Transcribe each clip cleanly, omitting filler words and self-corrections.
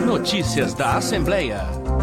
Notícias da Assembleia.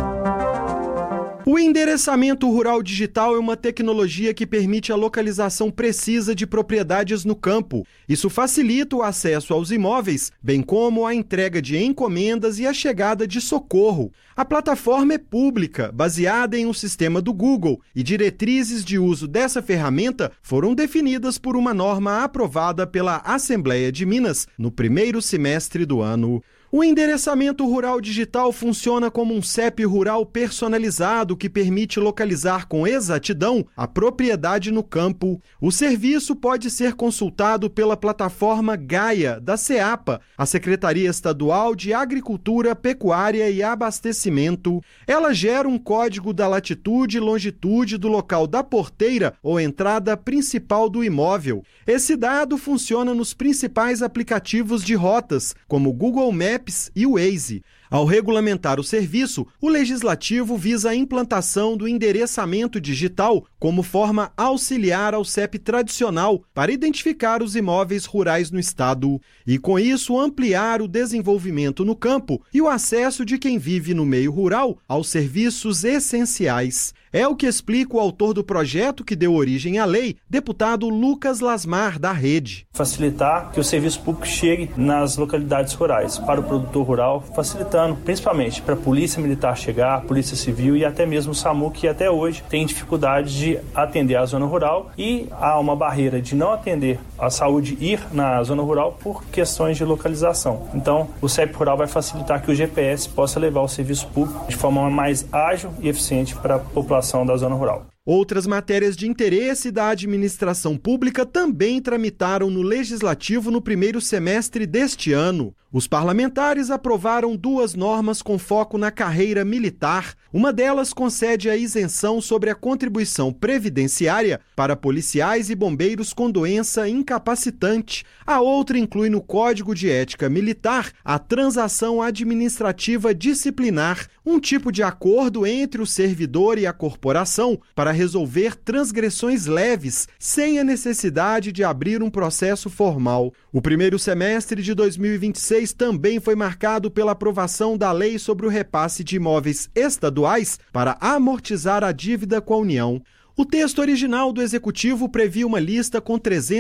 O endereçamento rural digital é uma tecnologia que permite a localização precisa de propriedades no campo. Isso facilita o acesso aos imóveis, bem como a entrega de encomendas e a chegada de socorro. A plataforma é pública, baseada em um sistema do Google, e diretrizes de uso dessa ferramenta foram definidas por uma norma aprovada pela Assembleia de Minas no primeiro semestre do ano. O endereçamento rural digital funciona como um CEP rural personalizado que permite localizar com exatidão a propriedade no campo. O serviço pode ser consultado pela plataforma Gaia, da CEAPA, a Secretaria Estadual de Agricultura, Pecuária e Abastecimento. Ela gera um código da latitude e longitude do local da porteira ou entrada principal do imóvel. Esse dado funciona nos principais aplicativos de rotas, como Google Maps e o Waze. Ao regulamentar o serviço, o Legislativo visa a implantação do endereçamento digital como forma auxiliar ao CEP tradicional para identificar os imóveis rurais no Estado e, com isso, ampliar o desenvolvimento no campo e o acesso de quem vive no meio rural aos serviços essenciais. É o que explica o autor do projeto que deu origem à lei, deputado Lucas Lasmar, da Rede. Facilitar que o serviço público chegue nas localidades rurais, para o produtor rural, facilitando principalmente para a Polícia Militar chegar, a Polícia Civil e até mesmo o SAMU, que até hoje tem dificuldade de atender a zona rural e há uma barreira de não atender a saúde ir na zona rural por questões de localização. Então, o CEP Rural vai facilitar que o GPS possa levar o serviço público de forma mais ágil e eficiente para a população da zona rural. Outras matérias de interesse da administração pública também tramitaram no Legislativo no primeiro semestre deste ano. Os parlamentares aprovaram 2 normas com foco na carreira militar. Uma delas concede a isenção sobre a contribuição previdenciária para policiais e bombeiros com doença incapacitante. A outra inclui no Código de Ética Militar a transação administrativa disciplinar, um tipo de acordo entre o servidor e a corporação para resolver transgressões leves, sem a necessidade de abrir um processo formal. O primeiro semestre de 2026 também foi marcado pela aprovação da Lei sobre o repasse de imóveis estaduais para amortizar a dívida com a União. O texto original do Executivo previa uma lista com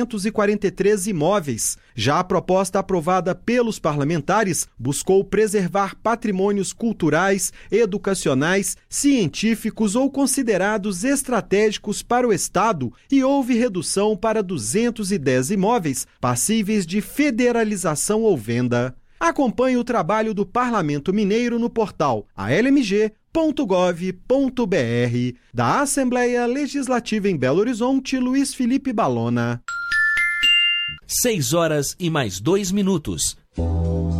343 imóveis. Já a proposta aprovada pelos parlamentares buscou preservar patrimônios culturais, educacionais, científicos ou considerados estratégicos para o Estado e houve redução para 210 imóveis passíveis de federalização ou venda. Acompanhe o trabalho do Parlamento Mineiro no portal almg.gov.br. Da Assembleia Legislativa em Belo Horizonte, Luiz Felipe Balona. 6 horas e mais 2 minutos.